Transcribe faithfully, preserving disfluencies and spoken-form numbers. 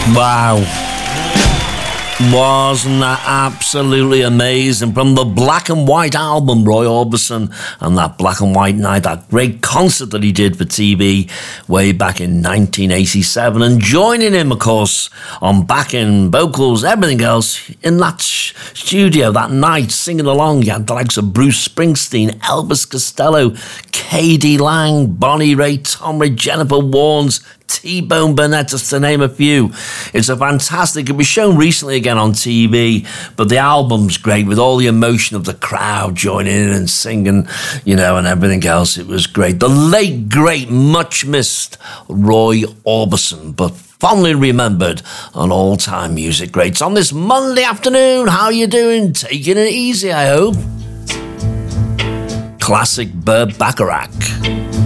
Wow. Wasn't that absolutely amazing? From the Black and White album, Roy Orbison, and that Black and White Night, that great concert that he did for T V way back in nineteen eighty-seven. And joining him, of course, on backing vocals, everything else, in that sh- studio that night, singing along, you had the likes of Bruce Springsteen, Elvis Costello, K D Lang, Bonnie Raitt, Tom Ray, Jennifer Warnes, T-Bone Burnett, just to name a few. It's a fantastic, it was shown recently again on T V, but the album's great with all the emotion of the crowd joining in and singing, you know, and everything else. It was great. The late, great, much missed Roy Orbison, but fondly remembered on all-time music greats. On this Monday afternoon, how are you doing? Taking it easy, I hope. Classic Burt Bacharach.